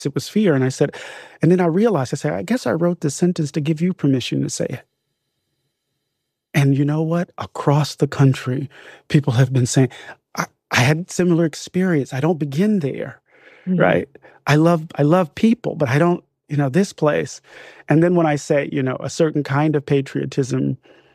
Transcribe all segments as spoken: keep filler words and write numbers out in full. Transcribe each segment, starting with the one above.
It was fear. And I said, and then I realized, I said, I guess I wrote this sentence to give you permission to say it. And you know what? Across the country, people have been saying, I, I had similar experience. I don't begin there, mm-hmm. right? I love, I love people, but I don't, you know, this place. And then when I say, you know, a certain kind of patriotism,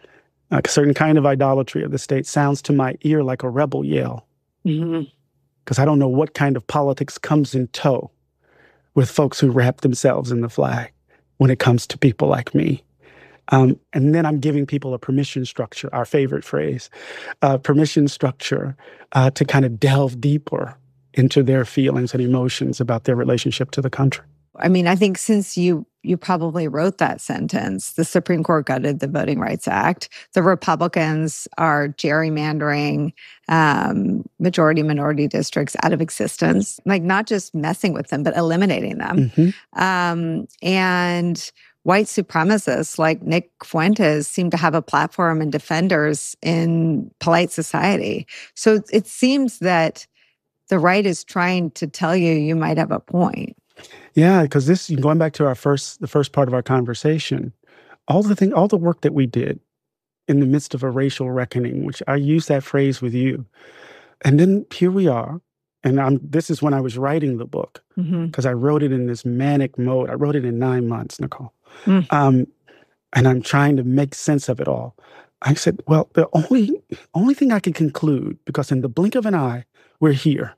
a certain kind of idolatry of the state sounds to my ear like a rebel yell. Mm-hmm. Because I don't know what kind of politics comes in tow with folks who wrap themselves in the flag when it comes to people like me. Um, and then I'm giving people a permission structure, our favorite phrase, uh, permission structure uh, to kind of delve deeper into their feelings and emotions about their relationship to the country. I mean, I think since you you probably wrote that sentence, the Supreme Court gutted the Voting Rights Act. The Republicans are gerrymandering um, majority-minority districts out of existence, like not just messing with them, but eliminating them. Mm-hmm. Um, and white supremacists like Nick Fuentes seem to have a platform and defenders in polite society. So it seems that the right is trying to tell you you might have a point. Yeah, because this, going back to our first, the first part of our conversation, all the thing, all the work that we did in the midst of a racial reckoning, which I use that phrase with you, and then here we are, and I'm. This is when I was writing the book because mm-hmm. I wrote it in this manic mode. I wrote it in nine months, Nicole, mm. um, and I'm trying to make sense of it all. I said, well, the only only thing I can conclude, because in the blink of an eye, we're here.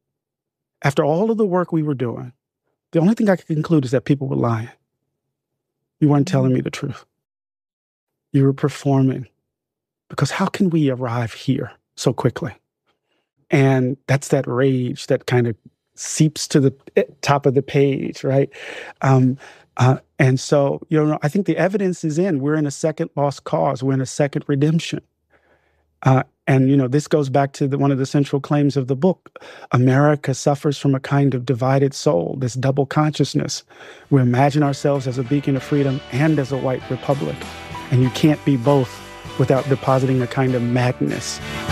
After all of the work we were doing. The only thing I could conclude is that people were lying. You weren't telling me the truth. You were performing. Because how can we arrive here so quickly? And that's that rage that kind of seeps to the top of the page, right? Um, uh, and so, you know, I think the evidence is in. We're in a second lost cause. We're in a second redemption. Uh, and, you know, this goes back to the, one of the central claims of the book. America suffers from a kind of divided soul, this double consciousness. We imagine ourselves as a beacon of freedom and as a white republic. And you can't be both without depositing a kind of madness